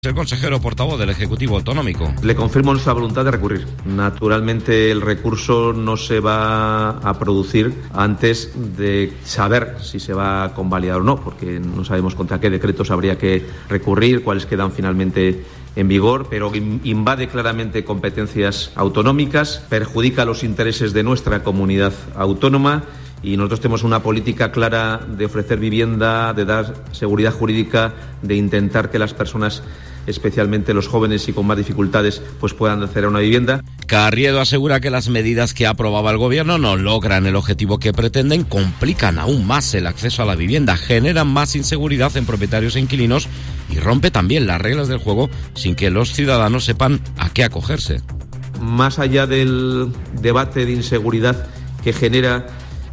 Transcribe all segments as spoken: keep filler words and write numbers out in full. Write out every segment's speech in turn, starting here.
El consejero portavoz del Ejecutivo Autonómico. Le confirmo nuestra voluntad de recurrir. Naturalmente el recurso no se va a producir antes de saber si se va a convalidar o no, porque no sabemos contra qué decretos habría que recurrir, cuáles quedan finalmente en vigor, pero invade claramente competencias autonómicas, perjudica los intereses de nuestra comunidad autónoma. Y nosotros tenemos una política clara de ofrecer vivienda, de dar seguridad jurídica, de intentar que las personas, especialmente los jóvenes y con más dificultades, pues puedan acceder a una vivienda. Carriedo asegura que las medidas que aprobaba el gobierno no logran el objetivo que pretenden, complican aún más el acceso a la vivienda, generan más inseguridad en propietarios e inquilinos y rompe también las reglas del juego sin que los ciudadanos sepan a qué acogerse. Más allá del debate de inseguridad que genera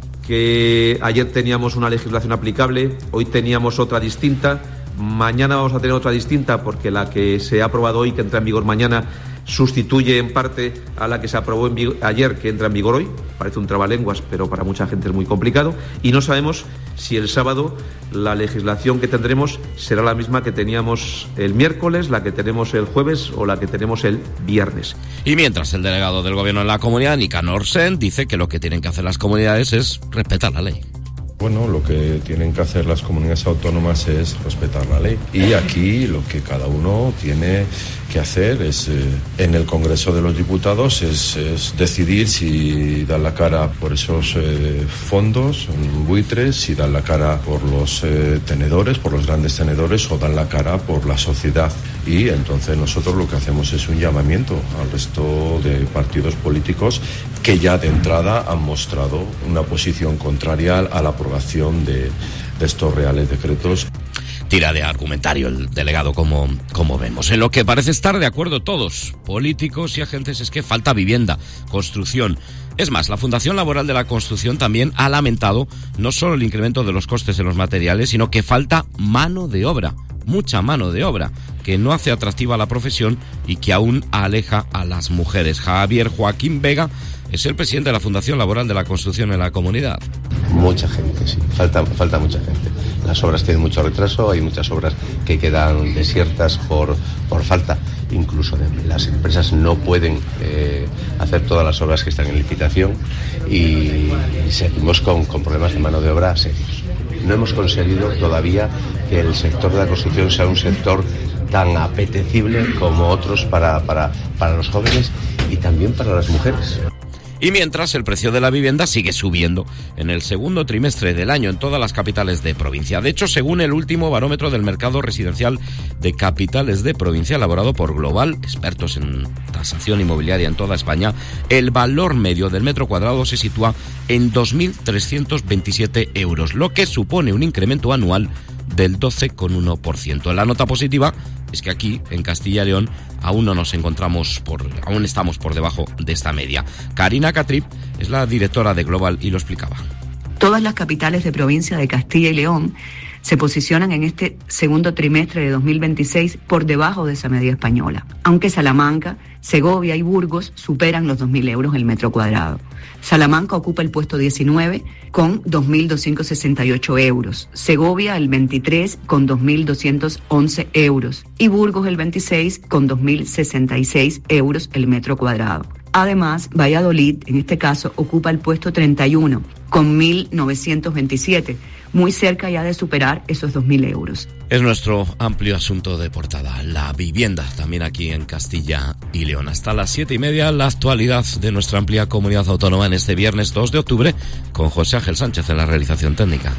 que ayer teníamos una legislación aplicable, hoy teníamos otra distinta, mañana vamos a tener otra distinta porque la que se ha aprobado hoy, que entra en vigor mañana, sustituye en parte a la que se aprobó en vigor ayer, que entra en vigor hoy. Parece un trabalenguas, pero para mucha gente es muy complicado. Y no sabemos si el sábado la legislación que tendremos será la misma que teníamos el miércoles, la que tenemos el jueves o la que tenemos el viernes. Y mientras el delegado del gobierno en la comunidad, Nicanor Sen, dice que lo que tienen que hacer las comunidades es respetar la ley. Bueno, lo que tienen que hacer las comunidades autónomas es respetar la ley. Y aquí lo que cada uno tiene que hacer es, eh, en el Congreso de los Diputados, es, es decidir si dan la cara por esos eh, fondos, buitres, si dan la cara por los eh, tenedores, por los grandes tenedores, o dan la cara por la sociedad. Y entonces nosotros lo que hacemos es un llamamiento al resto de partidos políticos que ya de entrada han mostrado una posición contraria a la aprobación de, de estos reales decretos. Tira de argumentario el delegado, como, como vemos. En lo que parece estar de acuerdo todos, políticos y agentes, es que falta vivienda, construcción. Es más, la Fundación Laboral de la Construcción también ha lamentado no solo el incremento de los costes en los materiales, sino que falta mano de obra, mucha mano de obra, que no hace atractiva la profesión y que aún aleja a las mujeres. Javier Joaquín Vega es el presidente de la Fundación Laboral de la Construcción en la comunidad. Mucha gente, sí, falta, falta mucha gente. Las obras tienen mucho retraso, hay muchas obras que quedan desiertas por, por falta. Incluso de, las empresas no pueden eh, hacer todas las obras que están en licitación y, y seguimos con, con problemas de mano de obra serios. No hemos conseguido todavía que el sector de la construcción sea un sector tan apetecible como otros para, para, para los jóvenes y también para las mujeres. Y mientras, el precio de la vivienda sigue subiendo en el segundo trimestre del año en todas las capitales de provincia. De hecho, según el último barómetro del mercado residencial de capitales de provincia elaborado por Global, expertos en tasación inmobiliaria en toda España, el valor medio del metro cuadrado se sitúa en dos mil trescientos veintisiete euros, lo que supone un incremento anual del doce coma uno por ciento. La nota positiva es que aquí, en Castilla y León, aún no nos encontramos por, aún estamos por debajo de esta media. Karina Catrip es la directora de Global y lo explicaba. Todas las capitales de provincia de Castilla y León se posicionan en este segundo trimestre de dos mil veintiséis por debajo de esa media española, aunque Salamanca, Segovia y Burgos superan los dos mil euros el metro cuadrado. Salamanca ocupa el puesto diecinueve con dos mil doscientos sesenta y ocho euros, Segovia el veintitrés con dos mil doscientos once euros y Burgos el veintiséis con dos mil sesenta y seis euros el metro cuadrado. Además, Valladolid, en este caso, ocupa el puesto treinta y uno con mil novecientos veintisiete, muy cerca ya de superar esos dos mil euros. Es nuestro amplio asunto de portada, la vivienda, también aquí en Castilla y León. Hasta las siete y media, la actualidad de nuestra amplia comunidad autónoma en este viernes dos de octubre, con José Ángel Sánchez en la realización técnica.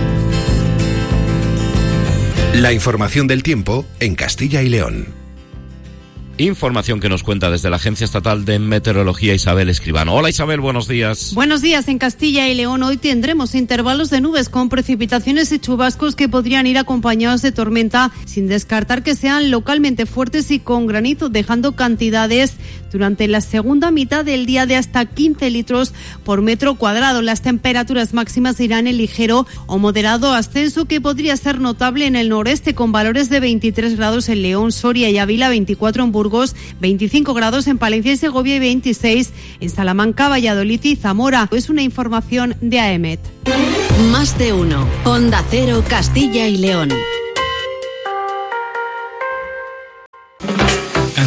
La información del tiempo en Castilla y León. Información que nos cuenta desde la Agencia Estatal de Meteorología Isabel Escribano. Hola Isabel, buenos días. Buenos días. En Castilla y León hoy tendremos intervalos de nubes con precipitaciones y chubascos que podrían ir acompañados de tormenta, sin descartar que sean localmente fuertes y con granizo, dejando cantidades durante la segunda mitad del día de hasta quince litros por metro cuadrado. Las temperaturas máximas irán en ligero o moderado ascenso, que podría ser notable en el noreste, con valores de veintitrés grados en León, Soria y Ávila, veinticuatro en Burgos, veinticinco grados en Palencia y Segovia y veintiséis en Salamanca, Valladolid y Zamora. Es una información de A E M E T. Más de uno. Onda Cero, Castilla y León.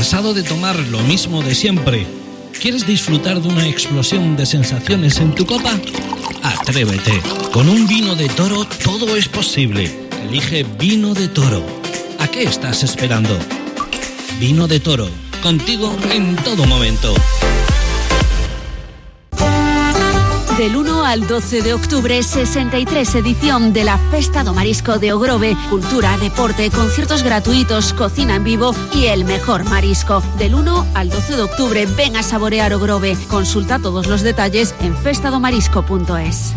¿Cansado de tomar lo mismo de siempre? ¿Quieres disfrutar de una explosión de sensaciones en tu copa? Atrévete. Con un vino de Toro todo es posible. Elige Vino de Toro. ¿A qué estás esperando? Vino de Toro. Contigo en todo momento. Del uno al doce de octubre, sesenta y tres edición de la Festa do Marisco de Ogrove. Cultura, deporte, conciertos gratuitos, cocina en vivo y el mejor marisco. Del uno al doce de octubre, ven a saborear Ogrove. Consulta todos los detalles en festa do marisco punto es.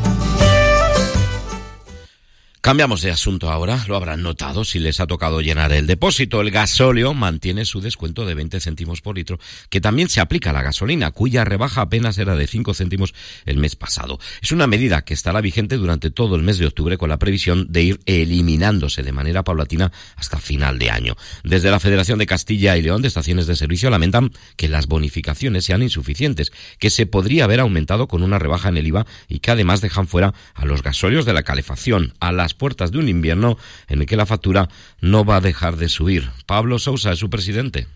Cambiamos de asunto ahora, lo habrán notado si les ha tocado llenar el depósito. El gasóleo mantiene su descuento de veinte céntimos por litro, que también se aplica a la gasolina, cuya rebaja apenas era de cinco céntimos el mes pasado. Es una medida que estará vigente durante todo el mes de octubre, con la previsión de ir eliminándose de manera paulatina hasta final de año. Desde la Federación de Castilla y León de Estaciones de Servicio lamentan que las bonificaciones sean insuficientes, que se podría haber aumentado con una rebaja en el I V A y que además dejan fuera a los gasóleos de la calefacción, a las puertas de un invierno en el que la factura no va a dejar de subir. Pablo Sousa es su presidente.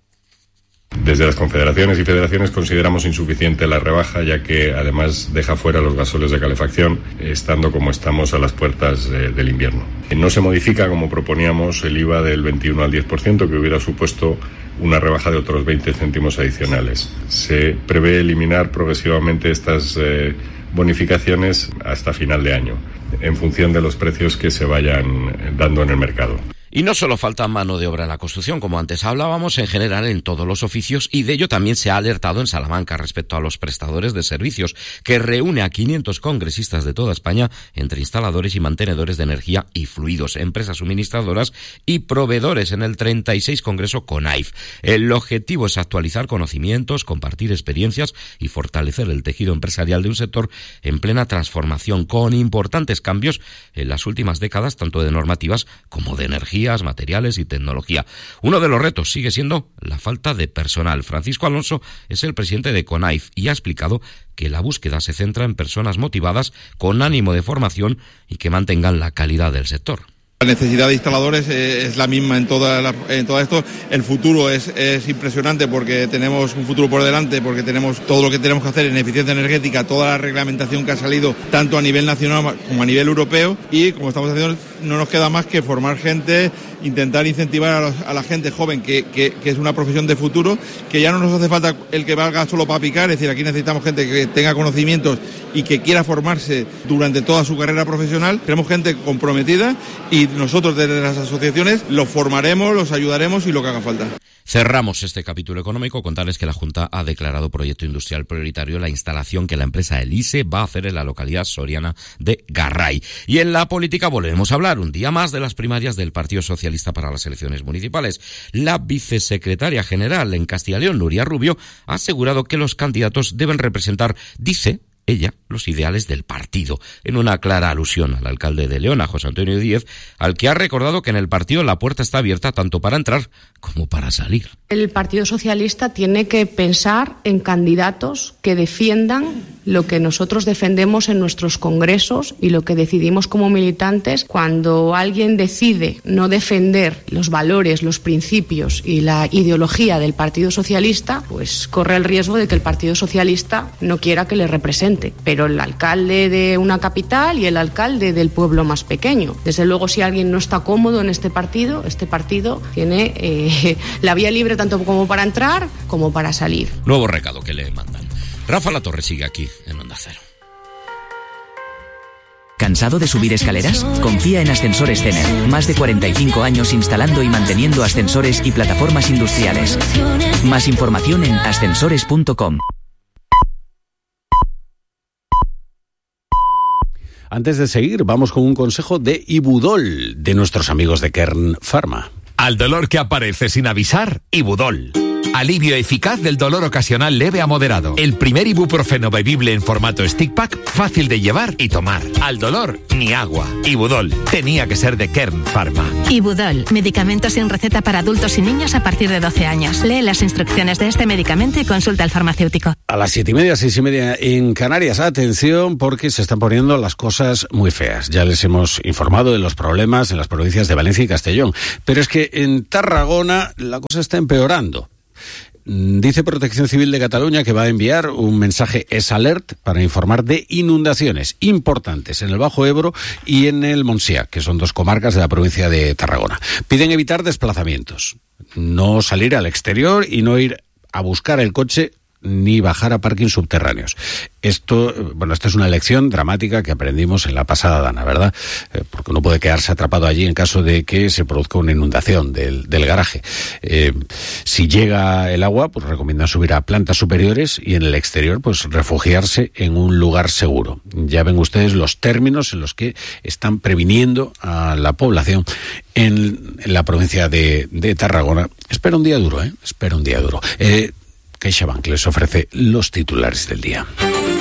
Desde las confederaciones y federaciones consideramos insuficiente la rebaja, ya que además deja fuera los gasóleos de calefacción, estando como estamos a las puertas eh, del invierno. No se modifica, como proponíamos, el I V A del veintiuno al diez por ciento, que hubiera supuesto una rebaja de otros veinte céntimos adicionales. Se prevé eliminar progresivamente estas eh, bonificaciones hasta final de año, en función de los precios que se vayan dando en el mercado. Y no solo falta mano de obra en la construcción, como antes hablábamos, en general en todos los oficios, y de ello también se ha alertado en Salamanca respecto a los prestadores de servicios, que reúne a quinientos congresistas de toda España, entre instaladores y mantenedores de energía y fluidos, empresas suministradoras y proveedores, en el treinta y seis Congreso CONAIF. El objetivo es actualizar conocimientos, compartir experiencias y fortalecer el tejido empresarial de un sector en plena transformación, con importantes cambios en las últimas décadas, tanto de normativas como de energía, materiales y tecnología. Uno de los retos sigue siendo la falta de personal. Francisco Alonso es el presidente de CONAIF y ha explicado que la búsqueda se centra en personas motivadas, con ánimo de formación y que mantengan la calidad del sector. La necesidad de instaladores es la misma en, toda la, en todo esto. El futuro es, es impresionante, porque tenemos un futuro por delante, porque tenemos todo lo que tenemos que hacer en eficiencia energética, toda la reglamentación que ha salido tanto a nivel nacional como a nivel europeo, y como estamos haciendo, no nos queda más que formar gente, intentar incentivar a, los, a la gente joven, que, que, que es una profesión de futuro, que ya no nos hace falta el que valga solo para picar. Es decir, aquí necesitamos gente que tenga conocimientos y que quiera formarse durante toda su carrera profesional. Queremos gente comprometida, y nosotros desde las asociaciones los formaremos, los ayudaremos y lo que haga falta. Cerramos este capítulo económico. Contarles que la Junta ha declarado proyecto industrial prioritario la instalación que la empresa Elise va a hacer en la localidad soriana de Garray. Y en la política volvemos a hablar un día más de las primarias del Partido Socialista para las elecciones municipales. La vicesecretaria general en Castilla y León, Nuria Rubio, ha asegurado que los candidatos deben representar, dice ella, los ideales del partido, en una clara alusión al alcalde de León, a José Antonio Díez, al que ha recordado que en el partido la puerta está abierta tanto para entrar como para salir. El Partido Socialista tiene que pensar en candidatos que defiendan lo que nosotros defendemos en nuestros congresos y lo que decidimos como militantes. Cuando alguien decide no defender los valores, los principios y la ideología del Partido Socialista, pues corre el riesgo de que el Partido Socialista no quiera que le represente. Pero el alcalde de una capital y el alcalde del pueblo más pequeño. Desde luego, si alguien no está cómodo en este partido, este partido tiene eh, la vía libre tanto como para entrar como para salir. Nuevo recado que le mandan. Rafa Latorre sigue aquí en Onda Cero. ¿Cansado de subir escaleras? Confía en Ascensores Cener. Más de cuarenta y cinco años instalando y manteniendo ascensores y plataformas industriales. Más información en ascensores punto com. Antes de seguir, vamos con un consejo de Ibudol, de nuestros amigos de Kern Pharma. Al dolor que aparece sin avisar, Ibudol. Alivio eficaz del dolor ocasional leve a moderado. El primer ibuprofeno bebible en formato stick pack, fácil de llevar y tomar. Al dolor, ni agua. Ibudol. Tenía que ser de Kern Pharma. Ibudol. Medicamento sin receta para adultos y niños a partir de doce años. Lee las instrucciones de este medicamento y consulta al farmacéutico. A las siete y media, seis y media en Canarias. Atención, porque se están poniendo las cosas muy feas. Ya les hemos informado de los problemas en las provincias de Valencia y Castellón. Pero es que en Tarragona la cosa está empeorando. Dice Protección Civil de Cataluña que va a enviar un mensaje S Alert para informar de inundaciones importantes en el Bajo Ebro y en el Montsià, que son dos comarcas de la provincia de Tarragona. Piden evitar desplazamientos, no salir al exterior y no ir a buscar el coche ni bajar a parkings subterráneos. Esto, bueno, esta es una lección dramática que aprendimos en la pasada dana, ¿verdad? Eh, porque uno puede quedarse atrapado allí en caso de que se produzca una inundación del, del garaje. Eh, si llega el agua, pues recomiendan subir a plantas superiores y en el exterior, pues refugiarse en un lugar seguro. Ya ven ustedes los términos en los que están previniendo a la población en, en la provincia de, de Tarragona. Espera un día duro, ¿eh? Espera un día duro. Eh, CaixaBank les ofrece los titulares del día.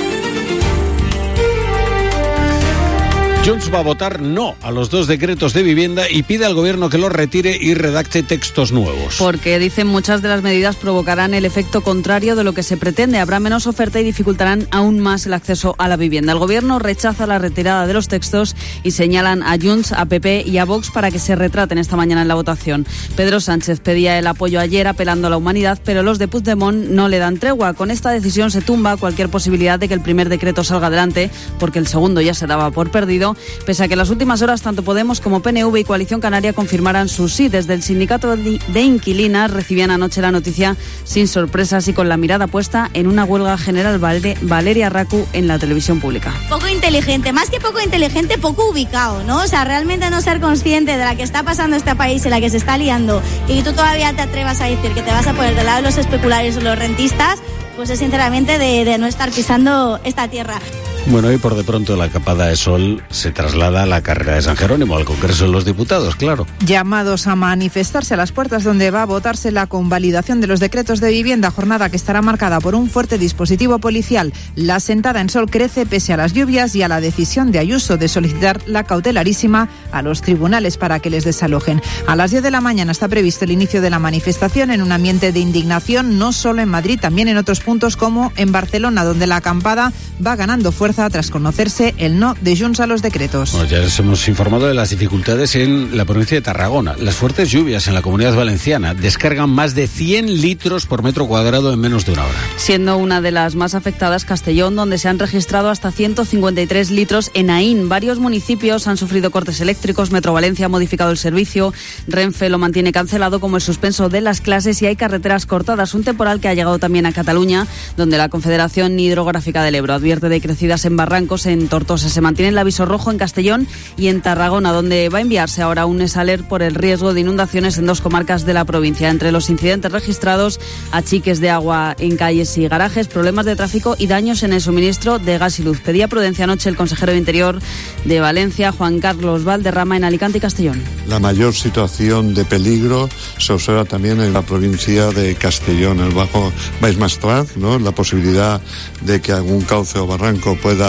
Junts va a votar no a los dos decretos de vivienda y pide al gobierno que los retire y redacte textos nuevos. Porque, dicen, muchas de las medidas provocarán el efecto contrario de lo que se pretende. Habrá menos oferta y dificultarán aún más el acceso a la vivienda. El gobierno rechaza la retirada de los textos y señalan a Junts, a P P y a Vox para que se retraten esta mañana en la votación. Pedro Sánchez pedía el apoyo ayer apelando a la humanidad, pero los de Puigdemont no le dan tregua. Con esta decisión se tumba cualquier posibilidad de que el primer decreto salga adelante, porque el segundo ya se daba por perdido, pese a que en las últimas horas tanto Podemos como P N V y Coalición Canaria confirmaran su sí. Desde el sindicato de inquilinas recibían anoche la noticia sin sorpresas y con la mirada puesta en una huelga general. Valeria Racu en la televisión pública. Poco inteligente, más que poco inteligente, poco ubicado, ¿no? O sea, realmente no ser consciente de la que está pasando este país y la que se está liando y tú todavía te atrevas a decir que te vas a poner del lado de los especularios o los rentistas, pues es sinceramente de, de no estar pisando esta tierra. Bueno, y por de pronto la capada de sol se traslada a la carrera de San Jerónimo, al Congreso de los Diputados, claro. Llamados a manifestarse a las puertas donde va a votarse la convalidación de los decretos de vivienda, jornada que estará marcada por un fuerte dispositivo policial. La sentada en sol crece pese a las lluvias y a la decisión de Ayuso de solicitar la cautelarísima a los tribunales para que les desalojen. A las diez de la mañana está previsto el inicio de la manifestación en un ambiente de indignación, no solo en Madrid, también en otros puntos como en Barcelona, donde la acampada va ganando fuerza tras conocerse el no de Junts a los decretos. Bueno, ya les hemos informado de las dificultades en la provincia de Tarragona. Las fuertes lluvias en la Comunidad Valenciana descargan más de cien litros por metro cuadrado en menos de una hora. Siendo una de las más afectadas Castellón, donde se han registrado hasta ciento cincuenta y tres litros en Aín. Varios municipios han sufrido cortes eléctricos. Metro Valencia ha modificado el servicio. Renfe lo mantiene cancelado, como el suspenso de las clases, y hay carreteras cortadas. Un temporal que ha llegado también a Cataluña, donde la Confederación Hidrográfica del Ebro advierte de crecidas en barrancos. En Tortosa se mantiene el aviso rojo en Castellón y en Tarragona, donde va a enviarse ahora un S Alert por el riesgo de inundaciones en dos comarcas de la provincia. Entre los incidentes registrados, achiques de agua en calles y garajes, problemas de tráfico y daños en el suministro de gas y luz. Pedía prudencia anoche el consejero de Interior de Valencia, Juan Carlos Valderrama, en Alicante y Castellón. La mayor situación de peligro se observa también en la provincia de Castellón, el Bajo Baix Maestrat, ¿no? La posibilidad de que algún cauce o barranco pueda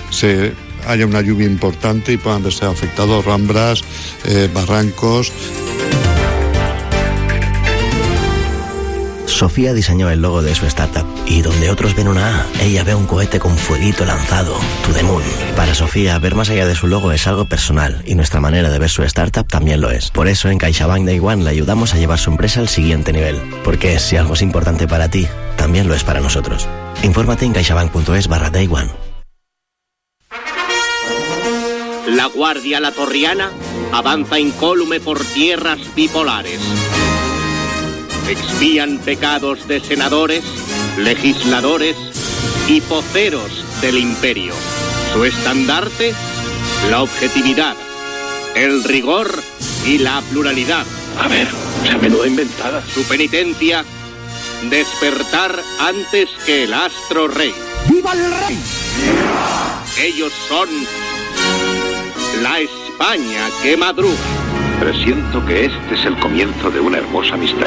se haya una lluvia importante y puedan verse afectados ramblas, eh, barrancos. Sofía diseñó el logo de su startup y donde otros ven una A, ella ve un cohete con fueguito lanzado, To The Moon. Para Sofía, ver más allá de su logo es algo personal y nuestra manera de ver su startup también lo es. Por eso en CaixaBank Day One le ayudamos a llevar su empresa al siguiente nivel. Porque si algo es importante para ti, también lo es para nosotros. Infórmate en caixabank.es barra Day One. La Guardia Latorriana avanza incólume por tierras bipolares. Expían pecados de senadores, legisladores y poceros del imperio. Su estandarte, la objetividad, el rigor y la pluralidad. A ver, se menuda inventada. Su penitencia, despertar antes que el astro rey. ¡Viva el rey! Ellos son la España que madruga. Presiento que este es el comienzo de una hermosa amistad.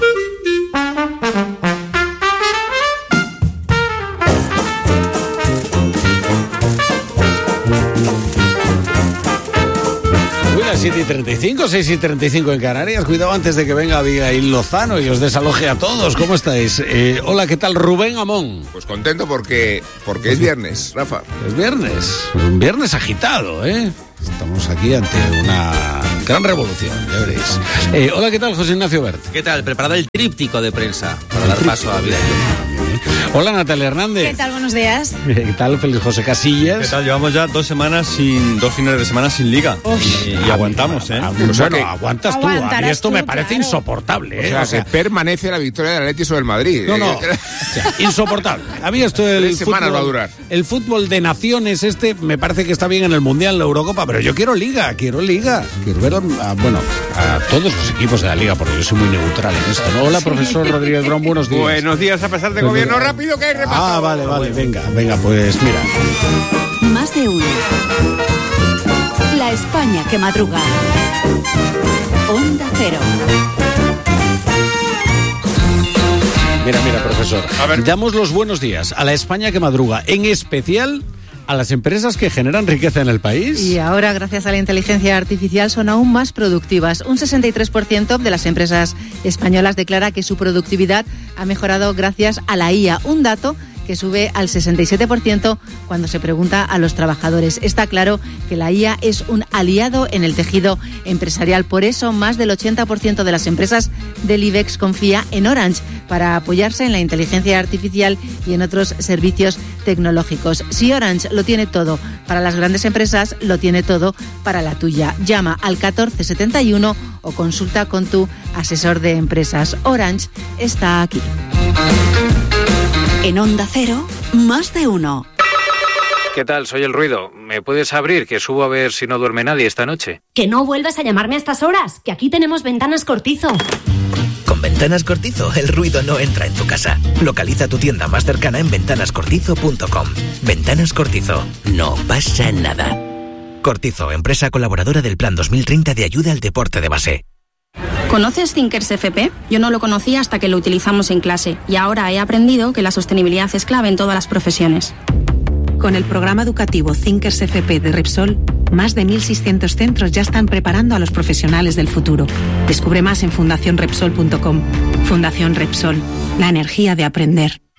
siete y treinta y cinco, seis y treinta y cinco en Canarias. Cuidado antes de que venga Abigail Lozano y os desaloje a todos. ¿Cómo estáis? Eh, hola, ¿qué tal? Rubén Amón. Pues contento porque, porque es viernes, Rafa. Es viernes. Un viernes agitado, ¿eh? Estamos aquí ante una Gran revolución, ya veréis. Eh, hola, ¿qué tal, José Ignacio Bert? ¿Qué tal? Preparado el tríptico de prensa para dar paso a vida. Hola, Natalia Hernández. ¿Qué tal? Buenos días. ¿Qué tal, Félix José Casillas? ¿Qué tal? Llevamos ya dos semanas sin, dos fines de semana sin liga. Y, y aguantamos, ¿eh? O sea, que aguantas tú. A mí esto tú, me parece claro. insoportable, ¿eh? O sea, O sea, que permanece la victoria del Atleti sobre el Madrid. No, no. O sea, insoportable. A mí esto del Tres semanas fútbol, va a durar. El fútbol de naciones este me parece que está bien en el Mundial, en la Eurocopa, pero yo quiero liga, quiero liga. Quiero ver, a, bueno, a todos los equipos de la liga, porque yo soy muy neutral en esto, ¿no? Hola, sí. Profesor Rodríguez Brown, buenos días. Buenos días, a pesar de Pues gobierno mira. rápido que hay repaso. Ah, vale, vale, venga, venga, pues mira. Más de uno. La España que madruga. Onda Cero. Mira, mira, profesor. Damos los buenos días a la España que madruga, en especial a las empresas que generan riqueza en el país. Y ahora, gracias a la inteligencia artificial, son aún más productivas. Un sesenta y tres por ciento de las empresas españolas declara que su productividad ha mejorado gracias a la I A. Un dato que sube al sesenta y siete por ciento cuando se pregunta a los trabajadores. Está claro que la I A es un aliado en el tejido empresarial. Por eso, más del ochenta por ciento de las empresas del IBEX confía en Orange para apoyarse en la inteligencia artificial y en otros servicios tecnológicos. Si Orange lo tiene todo para las grandes empresas, lo tiene todo para la tuya. Llama al catorce setenta y uno o consulta con tu asesor de empresas. Orange está aquí. En Onda Cero, más de uno. ¿Qué tal? Soy El Ruido. ¿Me puedes abrir? Que subo a ver si no duerme nadie esta noche. Que no vuelvas a llamarme a estas horas, que aquí tenemos Ventanas Cortizo. Con Ventanas Cortizo, el ruido no entra en tu casa. Localiza tu tienda más cercana en ventanas cortizo punto com. Ventanas Cortizo. No pasa nada. Cortizo, empresa colaboradora del Plan dos mil treinta de ayuda al deporte de base. ¿Conoces Thinkers F P? Yo no lo conocía hasta que lo utilizamos en clase y ahora he aprendido que la sostenibilidad es clave en todas las profesiones. Con el programa educativo Thinkers F P de Repsol, más de mil seiscientos centros ya están preparando a los profesionales del futuro. Descubre más en fundación repsol punto com. Fundación Repsol, la energía de aprender.